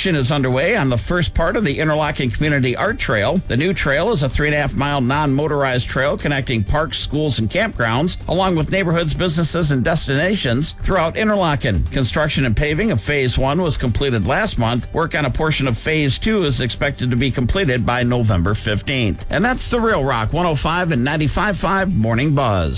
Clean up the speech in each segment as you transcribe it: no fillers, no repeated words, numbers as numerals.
Construction is underway on the first part of the Interlochen Community Art Trail. The new trail is a 3.5-mile non-motorized trail connecting parks, schools, and campgrounds, along with neighborhoods, businesses, and destinations throughout Interlochen. Construction and paving of Phase 1 was completed last month. Work on a portion of Phase 2 is expected to be completed by November 15th. And that's the Real Rock 105 and 95.5 Morning Buzz.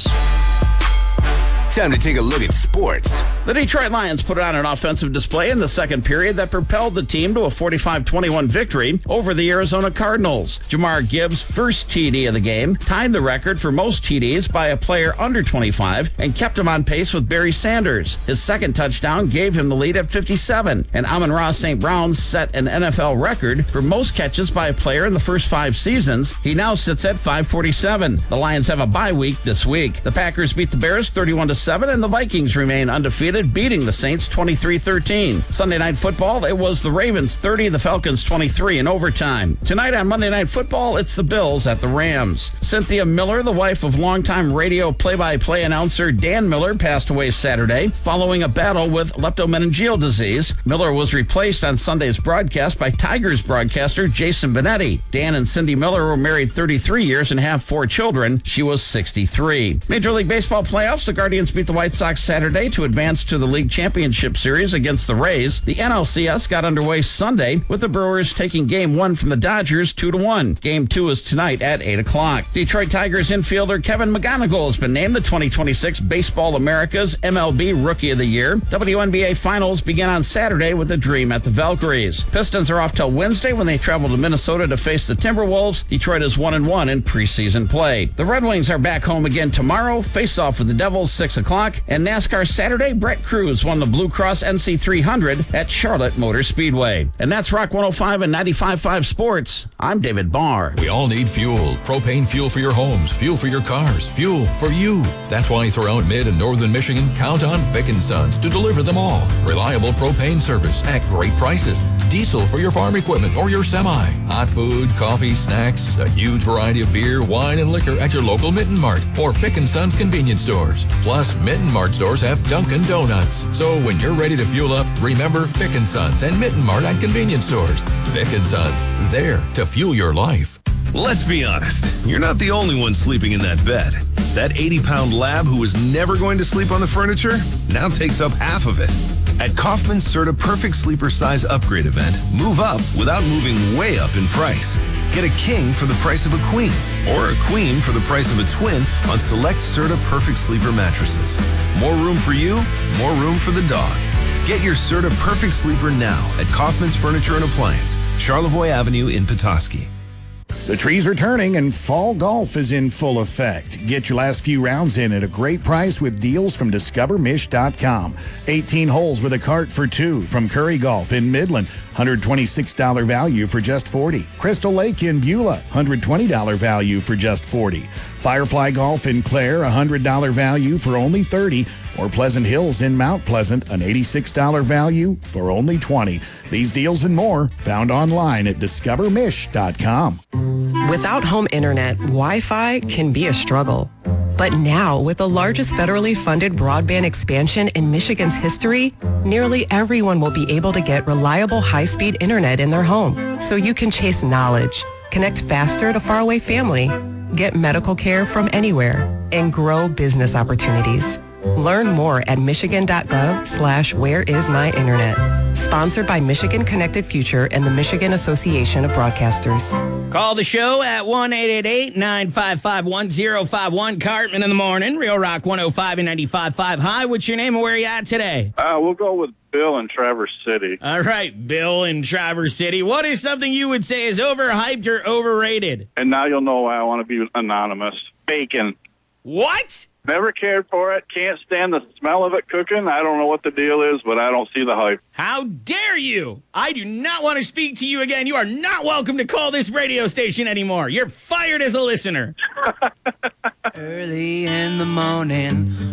Time to take a look at sports. The Detroit Lions put on an offensive display in the second period that propelled the team to a 45-21 victory over the Arizona Cardinals. Jamar Gibbs' first TD of the game tied the record for most TDs by a player under 25 and kept him on pace with Barry Sanders. His second touchdown gave him the lead at 57, and Amon-Ra St. Brown set an NFL record for most catches by a player in the first 5 seasons. He now sits at 547. The Lions have a bye week this week. The Packers beat the Bears 31-7, and the Vikings remain undefeated, beating the Saints 23-13. Sunday Night Football, it was the Ravens 30, the Falcons 23 in overtime. Tonight on Monday Night Football, it's the Bills at the Rams. Cynthia Miller, the wife of longtime radio play-by-play announcer Dan Miller, passed away Saturday following a battle with leptomeningeal disease. Miller was replaced on Sunday's broadcast by Tigers broadcaster Jason Benetti. Dan and Cindy Miller were married 33 years and have 4 children. She was 63. Major League Baseball playoffs, the Guardians beat the White Sox Saturday to advance to the League Championship Series against the Rays. The NLCS got underway Sunday with the Brewers taking Game 1 from the Dodgers 2-1. Game 2 is tonight at 8 o'clock. Detroit Tigers infielder Kevin McGonigal has been named the 2026 Baseball America's MLB Rookie of the Year. WNBA Finals begin on Saturday with a Dream at the Valkyries. Pistons are off till Wednesday when they travel to Minnesota to face the Timberwolves. Detroit is 1-1 in preseason play. The Red Wings are back home again tomorrow. Face off with the Devils 6 o'clock. And NASCAR Saturday, Brett Cruz won the Blue Cross NC 300 at Charlotte Motor Speedway. And that's Rock 105 and 95.5 Sports. I'm David Barr. We all need fuel. Propane fuel for your homes, fuel for your cars, fuel for you. That's why throughout mid and northern Michigan, count on Fick & Sons to deliver them all. Reliable propane service at great prices. Diesel for your farm equipment or your semi. Hot food, coffee, snacks, a huge variety of beer, wine, and liquor at your local Mitten Mart or Fick & Sons convenience stores. Plus, Mitten Mart stores have Dunkin' Donuts. So when you're ready to fuel up, remember Fick & Sons and Mitten Mart at convenience stores. Fick & Sons, there to fuel your life. Let's be honest, you're not the only one sleeping in that bed. That 80-pound lab who was never going to sleep on the furniture now takes up half of it. At Kaufman's Serta Perfect Sleeper Size Upgrade event, move up without moving way up in price. Get a king for the price of a queen, or a queen for the price of a twin on select Serta Perfect Sleeper mattresses. More room for you, more room for the dog. Get your Serta Perfect Sleeper now at Kaufman's Furniture and Appliance, Charlevoix Avenue in Petoskey. The trees are turning and fall golf is in full effect. Get your last few rounds in at a great price with deals from DiscoverMish.com. 18 holes with a cart for 2 from Curry Golf in Midland. $126 value for just $40. Crystal Lake in Beulah. $120 value for just $40. Firefly Golf in Clare. $100 value for only $30. Or Pleasant Hills in Mount Pleasant. An $86 value for only $20. These deals and more found online at DiscoverMish.com. Without home internet, Wi-Fi can be a struggle. But now, with the largest federally funded broadband expansion in Michigan's history, nearly everyone will be able to get reliable high-speed internet in their home. So you can chase knowledge, connect faster to faraway family, get medical care from anywhere, and grow business opportunities. Learn more at michigan.gov/whereismyinternet. Sponsored by Michigan Connected Future and the Michigan Association of Broadcasters. Call the show at 1-888-955-1051. Cartman in the morning. Real Rock 105 and 95.5. Hi, what's your name and where are you at today? We'll go with Bill in Traverse City. All right, Bill in Traverse City. What is something you would say is overhyped or overrated? And now you'll know why I want to be anonymous. Bacon. What? Never cared for it. Can't stand the smell of it cooking. I don't know what the deal is, but I don't see the hype. How dare you? I do not want to speak to you again. You are not welcome to call this radio station anymore. You're fired as a listener. Early in the morning.